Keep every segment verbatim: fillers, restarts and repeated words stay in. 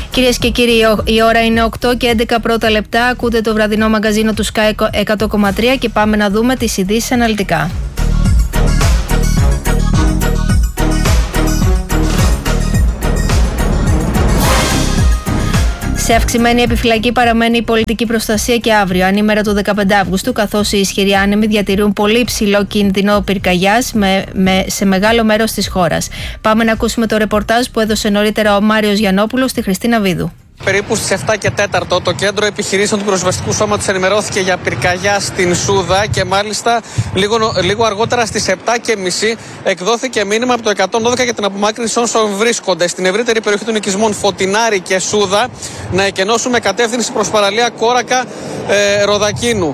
Κυρίες και κύριοι, η ώρα είναι οκτώ και έντεκα πρώτα λεπτά. Ακούτε το βραδινό μαγκαζίνο του Sky εκατό κόμμα τρία και πάμε να δούμε τις ειδήσεις αναλυτικά. Σε αυξημένη επιφυλακή παραμένει η πολιτική προστασία και αύριο, ανήμερα του δεκαπέντε Αυγούστου, καθώς οι ισχυροί άνεμοι διατηρούν πολύ υψηλό κίνδυνο πυρκαγιάς με, με, σε μεγάλο μέρος της χώρας. Πάμε να ακούσουμε το ρεπορτάζ που έδωσε νωρίτερα ο Μάριος Γιαννόπουλος στη Χριστίνα Βίδου. Περίπου στις επτά και τέσσερα το Κέντρο Επιχειρήσεων του Πυροσβεστικού Σώματος ενημερώθηκε για πυρκαγιά στην Σούδα και μάλιστα λίγο, λίγο αργότερα στις επτά και μισή εκδόθηκε μήνυμα από το εκατόν δώδεκα για την απομάκρυνση όσων βρίσκονται στην ευρύτερη περιοχή των οικισμών Φωτεινάρη και Σούδα να εκενώσουν με κατεύθυνση προς παραλία Κόρακα ε, Ροδακίνου.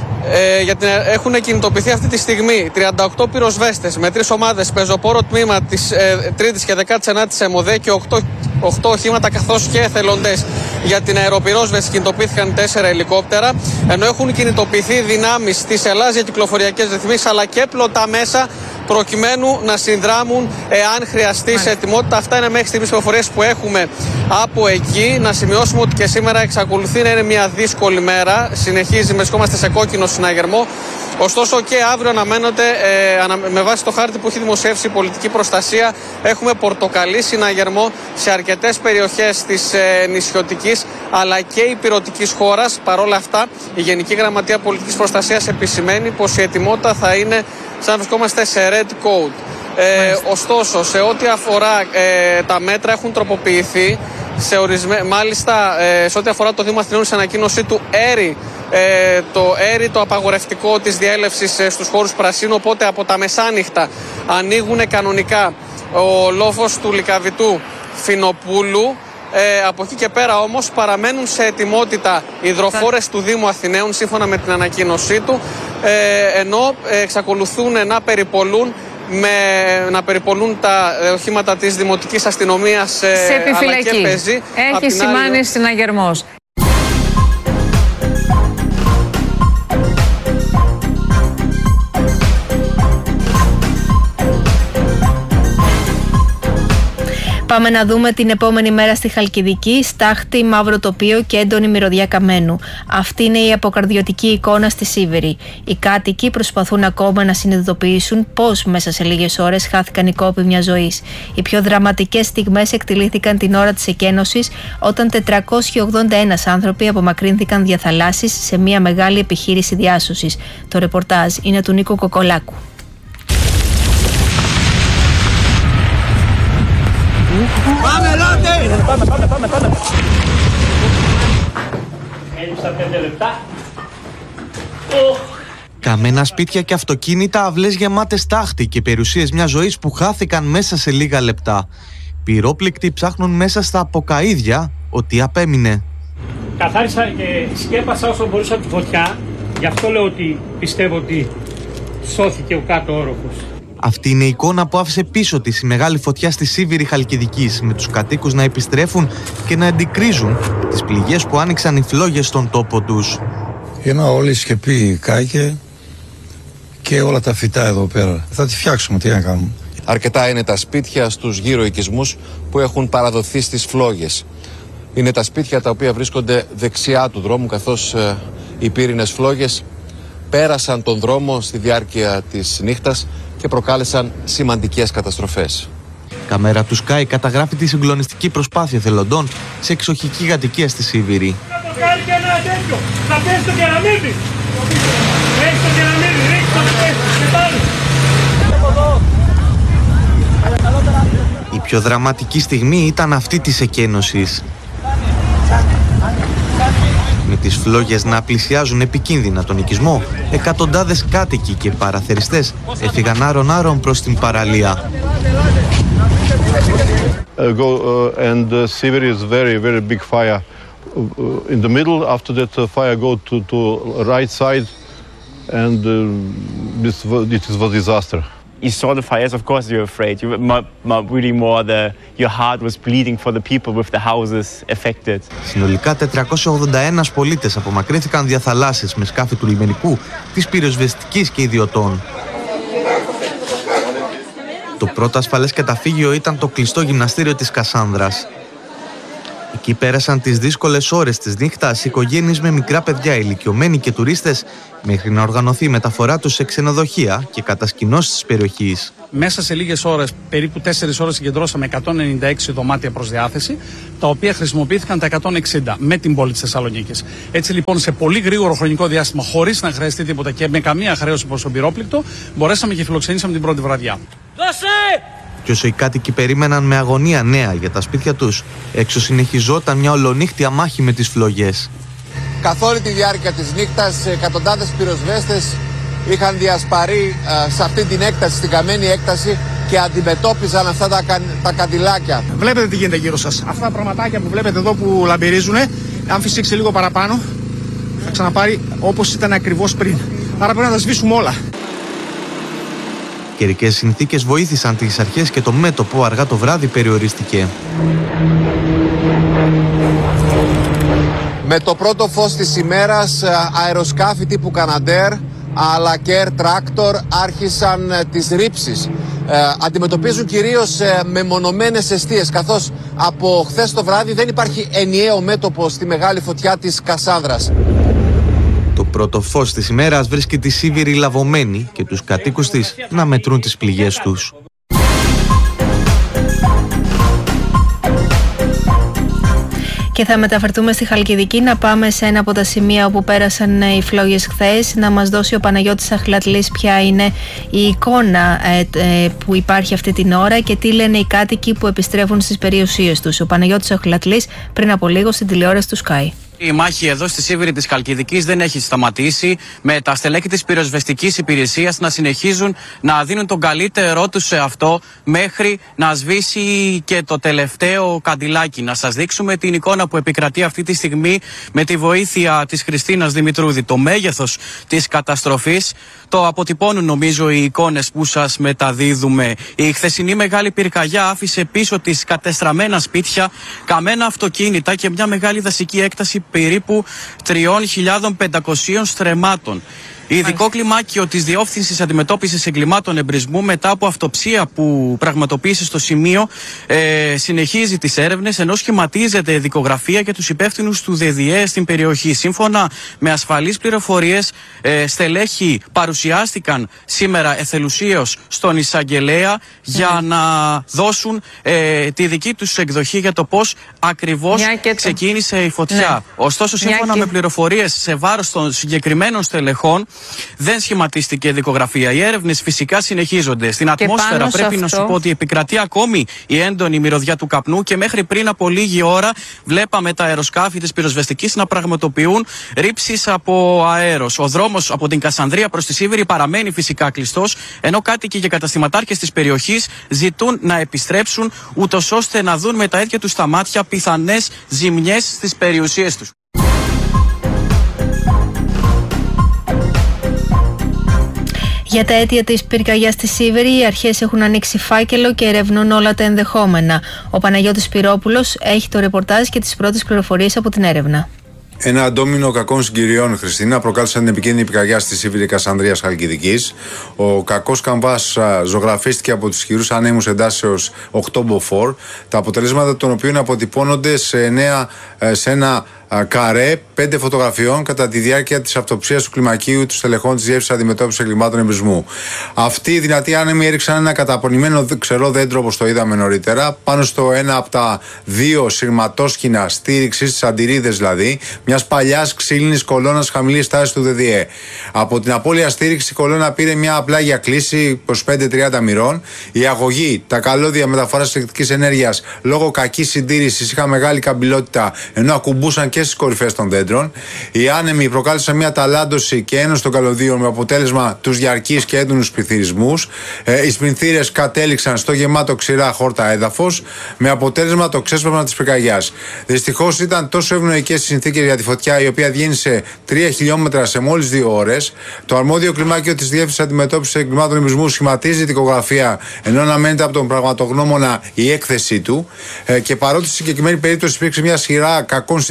Ε, για την, έχουν κινητοποιηθεί αυτή τη στιγμή τριάντα οκτώ πυροσβέστες με τρεις ομάδες πεζοπόρο τμήμα της ε, τρίτης και δέκατης ενάτης ΕΜΟΔΕ και οκτώ, οκτώ οχήματα καθώς και εθελοντές. Για την αεροπυρόσβεση κινητοποιήθηκαν τέσσερα ελικόπτερα, ενώ έχουν κινητοποιηθεί δυνάμεις της Ελλάδας για κυκλοφοριακές ρυθμίσεις αλλά και πλωτά μέσα προκειμένου να συνδράμουν εάν χρειαστεί σε ετοιμότητα. Αυτά είναι μέχρι στιγμής πληροφορίες που έχουμε από εκεί. Να σημειώσουμε ότι και σήμερα εξακολουθεί να είναι μια δύσκολη μέρα. Συνεχίζει, βρισκόμαστε σε κόκκινο συναγερμό. Ωστόσο και αύριο αναμένονται, ε, με βάση το χάρτη που έχει δημοσιεύσει η πολιτική προστασία, έχουμε πορτοκαλί συναγερμό σε αρκετές περιοχές της ε, νησιωτικής αλλά και υπηρωτικής χώρας. Παρ' όλα αυτά, η Γενική Γραμματεία Πολιτικής Προστασίας επισημαίνει πως η ετοιμότητα θα είναι σαν βρισκόμαστε σε red code. Ε, ωστόσο, σε ό,τι αφορά ε, τα μέτρα έχουν τροποποιηθεί. Σε ορισμέ... Μάλιστα, ε, σε ό,τι αφορά το Δήμο Αθηνών, σε ανακοίνωσή του έρει ε, το, έρει το απαγορευτικό της διέλευσης ε, στους χώρους πρασίνου. Οπότε από τα μεσάνυχτα ανοίγουν κανονικά ο λόφος του Λυκαβητού Φινοπούλου. Ε, από εκεί και πέρα όμως παραμένουν σε ετοιμότητα οι υδροφόρες του Δήμου Αθηναίων σύμφωνα με την ανακοίνωσή του, ε, ενώ εξακολουθούν να περιπολούν, με, να περιπολούν τα οχήματα της Δημοτικής Αστυνομίας ε, σε επιφυλακή. Αλλά και πεζή. Έχει σημάνει άλλη... συναγερμός. Πάμε να δούμε την επόμενη μέρα στη Χαλκιδική, στάχτη, μαύρο τοπίο και έντονη μυρωδιά καμένου. Αυτή είναι η αποκαρδιωτική εικόνα στη Σίβηρη. Οι κάτοικοι προσπαθούν ακόμα να συνειδητοποιήσουν πώς μέσα σε λίγες ώρες χάθηκαν οι κόποι μιας ζωής. Οι πιο δραματικές στιγμές εκτελήθηκαν την ώρα της εκένωσης, όταν τετρακόσιοι ογδόντα ένα άνθρωποι απομακρύνθηκαν δια θαλάσσης σε μια μεγάλη επιχείρηση διάσωσης. Το ρεπορτάζ είναι του Νίκου Κοκολάκου. Πάμε, Λάτε! Πάμε, πάμε, πάμε, πάμε. Έλειψα πέντε λεπτά. Καμένα σπίτια και αυτοκίνητα, αυλές γεμάτες στάχτη και περιουσίες μιας ζωής που χάθηκαν μέσα σε λίγα λεπτά. Πυρόπληκτοι ψάχνουν μέσα στα αποκαΐδια ό,τι απέμεινε. Καθάρισα και σκέπασα όσο μπορούσα τη φωτιά. Γι' αυτό λέω ότι πιστεύω ότι σώθηκε ο κάτω όροφος. Αυτή είναι η εικόνα που άφησε πίσω της η μεγάλη φωτιά στη Σίβηρη Χαλκιδικής, με τους κατοίκους να επιστρέφουν και να αντικρίζουν τις πληγές που άνοιξαν οι φλόγες στον τόπο τους. Είναι όλη η σκεπή κάηκε και όλα τα φυτά εδώ πέρα. Θα τη φτιάξουμε, τι να κάνουμε. Αρκετά είναι τα σπίτια στους γύρω οικισμούς που έχουν παραδοθεί στις φλόγες. Είναι τα σπίτια τα οποία βρίσκονται δεξιά του δρόμου, καθώς ε, οι πύρινες φλόγες πέρασαν τον δρόμο στη διάρκεια της νύχτας και προκάλεσαν σημαντικές καταστροφές. Καμέρα του Sky καταγράφει τη συγκλονιστική προσπάθεια θελοντών σε εξοχική κατοικία στη Σίβηρη. Η πιο δραματική στιγμή ήταν αυτή της εκένωσης. Με τις φλόγες να πλησιάζουν επικίνδυνα τον οικισμό, εκατοντάδες κάτοικοι και παραθεριστές έφυγαν άρον-άρον προς την παραλία. Uh, go, uh, and uh, Siviri is very, very big fire uh, in the middle. After that, uh, fire go to to right side, and uh, this this was a disaster. You saw the fires, of course you're afraid. You were really more the your heart was bleeding for the people with the houses affected. Συνολικά τετρακόσιοι ογδόντα ένα πολίτες απομακρύνθηκαν δια θαλάσσης με σκάφη του λιμενικού, της πυροσβεστικής και ιδιωτών. Το πρώτο ασφαλές καταφύγιο ήταν το κλειστό γυμναστήριο της Κασάνδρας. Εκεί πέρασαν τις δύσκολες ώρες της νύχτας οικογένειες με μικρά παιδιά, ηλικιωμένοι και τουρίστες, μέχρι να οργανωθεί η μεταφορά τους σε ξενοδοχεία και κατασκηνώσεις της περιοχής. Μέσα σε λίγες ώρες, περίπου τέσσερις ώρες, συγκεντρώσαμε εκατόν ενενήντα έξι δωμάτια προς διάθεση, τα οποία χρησιμοποιήθηκαν τα εκατόν εξήντα με την πόλη της Θεσσαλονίκης. Έτσι λοιπόν, σε πολύ γρήγορο χρονικό διάστημα, χωρίς να χρειαστεί τίποτα και με καμία χρέωση προς τον πυρόπληκτο, μπορέσαμε και φιλοξενήσαμε την πρώτη βραδιά. Δώσε! Και όσο οι κάτοικοι περίμεναν με αγωνία νέα για τα σπίτια τους, έξω συνεχιζόταν μια ολονύχτια μάχη με τις φλογές. Καθ' όλη τη διάρκεια της νύχτας, εκατοντάδες πυροσβέστες είχαν διασπαρεί ε, σε αυτή την έκταση, στην καμένη έκταση, και αντιμετώπιζαν αυτά τα, τα καντιλάκια. Βλέπετε τι γίνεται γύρω σας. Αυτά τα πραγματάκια που βλέπετε εδώ που λαμπυρίζουν, αν φυσήξει λίγο παραπάνω, θα ξαναπάρει όπως ήταν ακριβώς πριν. Άρα πρέπει να τα σβήσουμε όλα. Καιρικές συνθήκες βοήθησαν τις αρχές και το μέτωπο αργά το βράδυ περιορίστηκε. Με το πρώτο φως της ημέρας, αεροσκάφη τύπου Canadair αλλά και Air Tractor άρχισαν τις ρήψεις. Ε, αντιμετωπίζουν κυρίως ε, μεμονωμένες εστίες, καθώς από χθες το βράδυ δεν υπάρχει ενιαίο μέτωπο στη μεγάλη φωτιά της Κασάνδρας. Το πρώτο φως της ημέρας βρίσκει τη Σίβηρη λαβωμένη και τους κατοίκους της να μετρούν τις πληγές τους. Και θα μεταφερθούμε στη Χαλκιδική, να πάμε σε ένα από τα σημεία όπου πέρασαν οι φλόγες χθες, να μας δώσει ο Παναγιώτης Αχλατλής ποια είναι η εικόνα ε, ε, που υπάρχει αυτή την ώρα και τι λένε οι κάτοικοι που επιστρέφουν στις περιουσίες τους. Ο Παναγιώτης Αχλατλής πριν από λίγο στην τηλεόραση του Sky. Η μάχη εδώ στη Σίβηρη της Χαλκιδικής δεν έχει σταματήσει, με τα στελέχη της πυροσβεστικής υπηρεσίας να συνεχίζουν να δίνουν τον καλύτερό τους σε αυτό μέχρι να σβήσει και το τελευταίο καντιλάκι. Να σας δείξουμε την εικόνα που επικρατεί αυτή τη στιγμή με τη βοήθεια της Χριστίνας Δημητρούδη. Το μέγεθος της καταστροφής το αποτυπώνουν νομίζω οι εικόνες που σας μεταδίδουμε. Η χθεσινή μεγάλη πυρκαγιά άφησε πίσω της κατεστραμμένα σπίτια, καμένα αυτοκίνητα και μια μεγάλη δασική έκταση περίπου τρεις χιλιάδες πεντακόσιων στρεμμάτων. Ειδικό κλιμάκιο της Διεύθυνσης Αντιμετώπισης Εγκλημάτων Εμπρισμού, μετά από αυτοψία που πραγματοποίησε στο σημείο, ε, συνεχίζει τις έρευνες, ενώ σχηματίζεται δικογραφία για τους υπεύθυνους του ΔΕΔΙΕ στην περιοχή. Σύμφωνα με ασφαλείς πληροφορίες, ε, στελέχοι παρουσιάστηκαν σήμερα εθελουσίως στον εισαγγελέα για να δώσουν ε, τη δική τους εκδοχή για το πώς ακριβώς το... ξεκίνησε η φωτιά. Ναι. Ωστόσο, σύμφωνα με πληροφορίες σε βάρος των συγκεκριμένων στελεχών, δεν σχηματίστηκε δικογραφία. Οι έρευνες φυσικά συνεχίζονται. Στην και ατμόσφαιρα πρέπει αυτό... να σου πω ότι επικρατεί ακόμη η έντονη μυρωδιά του καπνού και μέχρι πριν από λίγη ώρα βλέπαμε τα αεροσκάφη της πυροσβεστικής να πραγματοποιούν ρήψεις από αέρος. Ο δρόμος από την Κασανδρία προς τη Σίβηρη παραμένει φυσικά κλειστός, ενώ κάτοικοι και καταστηματάρχες της περιοχής ζητούν να επιστρέψουν, ούτως ώστε να δουν με τα ίδια τους τα μάτια πιθανές ζημιές στις περιουσίες τους. Για τα αίτια της πυρκαγιάς στη Σίβηρη, οι αρχές έχουν ανοίξει φάκελο και ερευνούν όλα τα ενδεχόμενα. Ο Παναγιώτης Πυρόπουλος έχει το ρεπορτάζ και τις πρώτες πληροφορίες από την έρευνα. Ένα ντόμινο κακών συγκυριών, Χριστίνα, προκάλεσαν την επικίνδυνη πυρκαγιά στη Σίβηρη Κασανδρίας Χαλκιδικής. Ο κακός καμβάς ζωγραφίστηκε από τους ισχυρούς ανέμους εντάσεως οκτώ μποφόρ, τα αποτελέσματα των οποίων αποτυπώνονται σε, εννέα, σε ένα καρέ πέντε φωτογραφιών κατά τη διάρκεια της αυτοψίας του κλιμακίου του στελεχών της Διεύθυνσης Αντιμετώπισης Εγκλημάτων Εμπρισμού. Αυτοί οι δυνατοί άνεμοι έριξαν ένα καταπονημένο ξερό δέντρο, όπως το είδαμε νωρίτερα, πάνω στο ένα από τα δύο σειρματόσκηνα στήριξης, τις αντιρρίδες δηλαδή, μιας παλιάς ξύλινης κολόνας χαμηλής τάσης του ΔΕΔΙΕ. Από την απώλεια στήριξη, η κολόνα πήρε μια απλάγια κλίση είκοσι πέντε με τριάντα μοιρών. Η αγωγή, τα καλώδια μεταφοράς ηλεκτρικής ενέργειας λόγω κακής συντήρησης είχαν μεγάλη καμπυλότητα, ενώ ακουμπούσαν και στις κορυφές των δέντρων. Οι άνεμοι προκάλεσαν μια ταλάντωση και ένωση των καλωδίων με αποτέλεσμα τους διαρκείς και έντονους πληθυρισμούς. Ε, οι σπινθήρες κατέληξαν στο γεμάτο ξηρά χόρτα έδαφος, με αποτέλεσμα το ξέσπασμα της πυρκαγιάς. Δυστυχώς ήταν τόσο ευνοϊκές οι συνθήκες για τη φωτιά, η οποία διένυσε τρία χιλιόμετρα σε μόλις δύο ώρες. Το αρμόδιο κλιμάκιο της Διεύθυνσης Αντιμετώπισης Εγκλημάτων Εμπρισμού σχηματίζει δικογραφία, ενώ αναμένεται από τον πραγματογνώμονα η έκθεσή του. Ε, και παρότι στη συγκεκριμένη περίπτωση υπήρξε μια σειρά κακών συνθήκων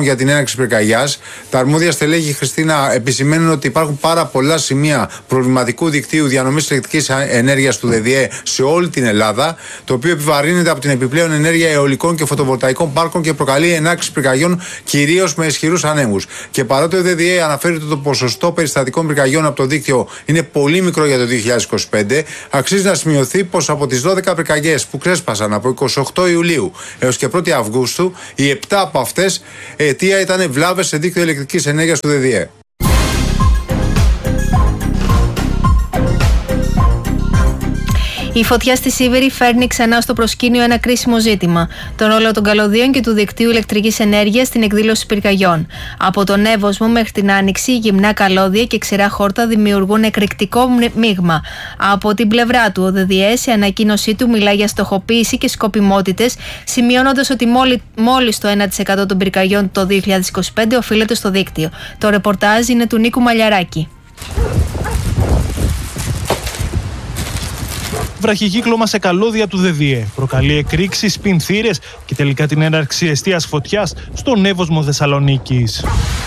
για την έναρξη πυρκαγιάς. Τα αρμόδια στελέχη, Χριστίνα, επισημαίνουν ότι υπάρχουν πάρα πολλά σημεία προβληματικού δικτύου διανομής ηλεκτρικής ενέργειας του ΔΔΕ σε όλη την Ελλάδα, το οποίο επιβαρύνεται από την επιπλέον ενέργεια αιωλικών και φωτοβολταϊκών πάρκων και προκαλεί ενάρξη πυρκαγιών κυρίως με ισχυρούς ανέμους. Και παρότι ο ΔΔΕ αναφέρει ότι το ποσοστό περιστατικών πυρκαγιών από το δίκτυο είναι πολύ μικρό για το δύο χιλιάδες είκοσι πέντε, αξίζει να σημειωθεί πως από τις δώδεκα πυρκαγιές που ξέσπασαν από είκοσι οκτώ Ιουλίου έως και πρώτη Αυγούστου, οι επτά από αυτές αιτία ήταν βλάβες σε δίκτυο ηλεκτρικής ενέργειας του ΔΔΕ. Η φωτιά στη Σίβηρη φέρνει ξανά στο προσκήνιο ένα κρίσιμο ζήτημα: τον ρόλο των καλωδίων και του δικτύου ηλεκτρικής ενέργειας στην εκδήλωση πυρκαγιών. Από τον Εύωσμο μέχρι την Άνοιξη, γυμνά καλώδια και ξηρά χόρτα δημιουργούν εκρηκτικό μείγμα. Από την πλευρά του, ο ΔΔΕ σε ανακοίνωσή του μιλά για στοχοποίηση και σκοπιμότητες, σημειώνοντας ότι μόλις το ένα τοις εκατό των πυρκαγιών το δύο χιλιάδες είκοσι πέντε οφείλεται στο δίκτυο. Το ρεπορτάζ είναι του Νίκου Μαλιαράκη. Βραχικύκλωμα σε καλώδια του ΔΔΕ προκαλεί εκρήξεις, πινθύρες και τελικά την έναρξη εστίας φωτιάς στον Εύωσμο Θεσσαλονίκης.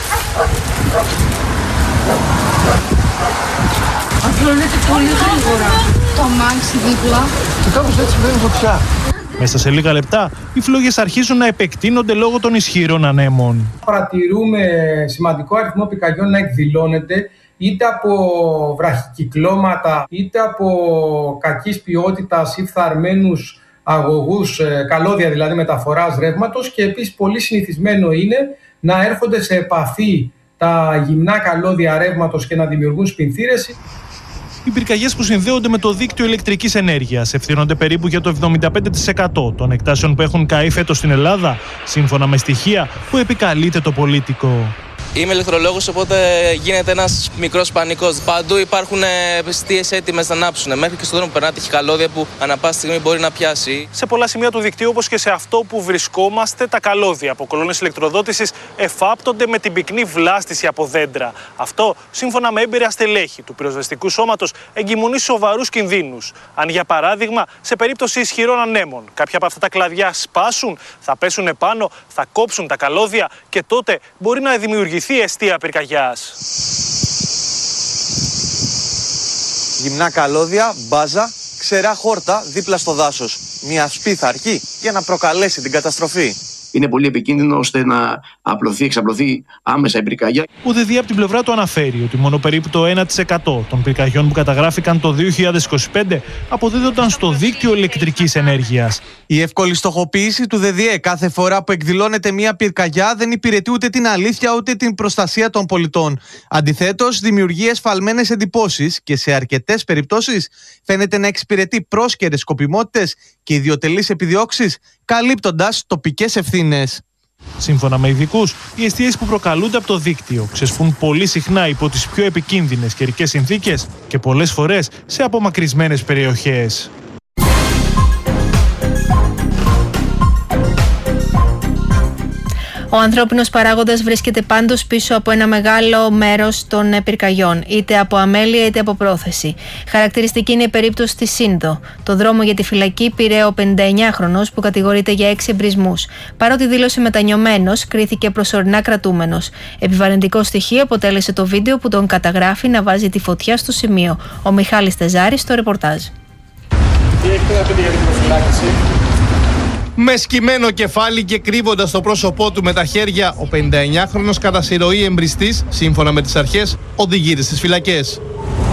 Απλώνεται πολύ γρήγορα το αμάξι δίπλα. Και κάπως έτσι βγαίνει φωτιά. Μέσα σε λίγα λεπτά, οι φλόγες αρχίζουν να επεκτείνονται λόγω των ισχυρών ανέμων. Παρατηρούμε σημαντικό αριθμό πυρκαγιών να εκδηλώνεται είτε από βραχικυκλώματα, είτε από κακής ποιότητας ή φθαρμένους αγωγούς, καλώδια δηλαδή μεταφοράς ρεύματος, και επίσης πολύ συνηθισμένο είναι να έρχονται σε επαφή τα γυμνά καλώδια ρεύματος και να δημιουργούν σπινθύρες. Οι πυρκαγιές που συνδέονται με το δίκτυο ηλεκτρικής ενέργειας ευθύνονται περίπου για το εβδομήντα πέντε τοις εκατό των εκτάσεων που έχουν καεί φέτος στην Ελλάδα, σύμφωνα με στοιχεία που επικαλείται το Πολίτικο. Είμαι ηλεκτρολόγος, οπότε γίνεται ένας μικρός πανικός. Παντού υπάρχουν εστίες έτοιμες να ανάψουν. Μέχρι και στον δρόμο που περνάτε έχει καλώδια που ανά πάσα στιγμή μπορεί να πιάσει. Σε πολλά σημεία του δικτύου, όπως και σε αυτό που βρισκόμαστε, τα καλώδια από κολόνες ηλεκτροδότησης εφάπτονται με την πυκνή βλάστηση από δέντρα. Αυτό, σύμφωνα με έμπειρα στελέχη του πυροσβεστικού σώματος, εγκυμονεί σοβαρούς κινδύνους. Αν, για παράδειγμα, σε περίπτωση ισχυρών ανέμων, κάποια από αυτά τα κλαδιά σπάσουν, θα πέσουν επάνω, θα κόψουν τα καλώδια και τότε μπορεί να δημιουργηθεί εστία πυρκαγιάς. Γυμνά καλώδια, μπάζα, ξερά χόρτα δίπλα στο δάσος. Μια σπίθα αρκεί για να προκαλέσει την καταστροφή. Είναι πολύ επικίνδυνο ώστε να απλωθεί, εξαπλωθεί άμεσα η πυρκαγιά. Ο ΔΔΕ από την πλευρά του αναφέρει ότι μόνο περίπου το ένα τοις εκατό των πυρκαγιών που καταγράφηκαν το δύο χιλιάδες είκοσι πέντε αποδίδονταν στο δίκτυο ηλεκτρικής ενέργειας. Η εύκολη στοχοποίηση του ΔΔΕ κάθε φορά που εκδηλώνεται μια πυρκαγιά δεν υπηρετεί ούτε την αλήθεια ούτε την προστασία των πολιτών. Αντιθέτως, δημιουργεί εσφαλμένες εντυπώσεις και σε αρκετές περιπτώσεις φαίνεται να εξυπηρετεί πρόσκαιρες σκοπιμότητες και ιδιωτελείς επιδιώξεις, καλύπτοντας τοπικές ευθύνες. Σύμφωνα με ειδικούς, οι εστίες που προκαλούνται από το δίκτυο ξεσφούν πολύ συχνά υπό τις πιο επικίνδυνες καιρικές συνθήκες και πολλές φορές σε απομακρυσμένες περιοχές. Ο ανθρώπινος παράγοντας βρίσκεται πάντως πίσω από ένα μεγάλο μέρος των πυρκαγιών, είτε από αμέλεια είτε από πρόθεση. Χαρακτηριστική είναι η περίπτωση της Σύνδο. Το δρόμο για τη φυλακή πήρε ο πενηνταεννιάχρονος που κατηγορείται για έξι εμπρισμούς. Παρότι δήλωσε μετανιωμένος, κρίθηκε προσωρινά κρατούμενος. Επιβαρυντικό στοιχείο αποτέλεσε το βίντεο που τον καταγράφει να βάζει τη φωτιά στο σημείο. Ο Μιχάλης Τεζάρης στο ρεπορτάζ. Τι έχετε να πείτε για την προφυλάκηση? Με σκυμμένο κεφάλι και κρύβοντας το πρόσωπό του με τα χέρια, ο πενηνταεννιάχρονος κατά συρροή εμπριστής, σύμφωνα με τις αρχές, οδηγείται στις φυλακές.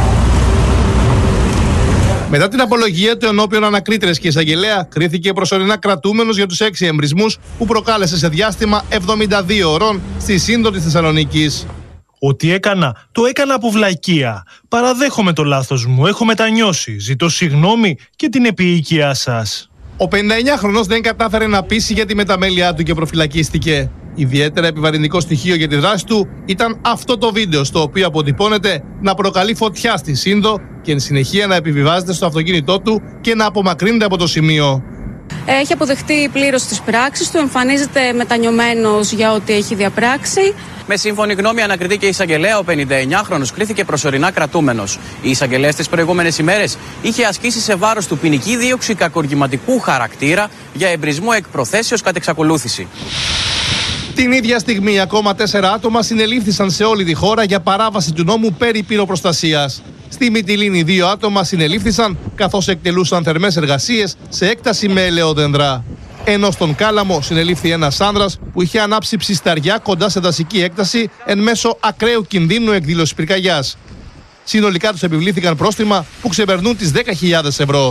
Μετά την απολογία του ενώπιον ανακρίτρες και εισαγγελέα, κρίθηκε προσωρινά κρατούμενος για τους έξι εμπρισμούς που προκάλεσε σε διάστημα εβδομήντα δύο ωρών στη Σύνδο της Θεσσαλονίκης. Ό,τι έκανα, το έκανα από βλακεία. Παραδέχομαι το λάθος μου, έχω μετανιώσει, ζητώ συγγνώμη και την επίοικιά σας. Ο πενηνταεννιάχρονος δεν κατάφερε να πείσει για τη μεταμέλειά του και προφυλακίστηκε. Ιδιαίτερα επιβαρυντικό στοιχείο για τη δράση του ήταν αυτό το βίντεο, στο οποίο αποτυπώνεται να προκαλεί φωτιά στη Σύνδο και εν συνεχεία να επιβιβάζεται στο αυτοκίνητό του και να απομακρύνεται από το σημείο. Έχει αποδεχτεί πλήρως τις πράξεις του, εμφανίζεται μετανιωμένος για ό,τι έχει διαπράξει. Με σύμφωνη γνώμη ανακριτή και εισαγγελέα, ο πενηνταεννιάχρονος κρίθηκε προσωρινά κρατούμενος. Η εισαγγελέας τις προηγούμενες ημέρες είχε ασκήσει σε βάρος του ποινική δίωξη κακουργηματικού χαρακτήρα για εμπρισμό εκ προθέσεως κατ' εξακολούθηση. Την ίδια στιγμή, ακόμα τέσσερα άτομα συνελήφθησαν σε όλη τη χώρα για παράβαση του νόμου περί πυροπροστασίας. Στη Μυτιλήνη, δύο άτομα συνελήφθησαν καθώς εκτελούσαν θερμές εργασίες σε έκταση με ελαιόδεντρα. Ενώ στον Κάλαμο συνελήφθη ένας άνδρας που είχε ανάψει ψισταριά κοντά σε δασική έκταση εν μέσω ακραίου κινδύνου εκδήλωσης πυρκαγιάς. Συνολικά τους επιβλήθηκαν πρόστιμα που ξεπερνούν τις δέκα χιλιάδες ευρώ.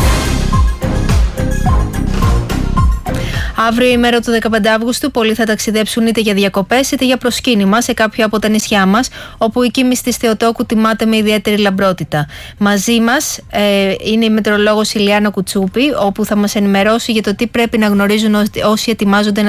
Αύριο, ημέρα του δεκαπέντε Αυγούστου, πολλοί θα ταξιδέψουν είτε για διακοπές είτε για προσκύνημα σε κάποιο από τα νησιά μας, όπου η κοίμηση της Θεοτόκου τιμάται με ιδιαίτερη λαμπρότητα. Μαζί μας ε, είναι η μετεωρολόγος Ηλιάνα Κουτσούπη, όπου θα μας ενημερώσει για το τι πρέπει να γνωρίζουν όσοι ετοιμάζονται να